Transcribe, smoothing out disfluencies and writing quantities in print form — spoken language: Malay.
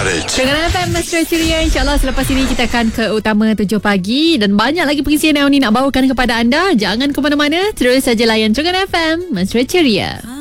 Marriage. Dengan FM Mesra Ceria, InsyaAllah selepas ini kita akan ke utama 7 pagi. Dan banyak lagi perkongsian yang ni nak bawakan kepada anda. Jangan ke mana-mana, terus saja layan Dengan FM Mesra Ceria.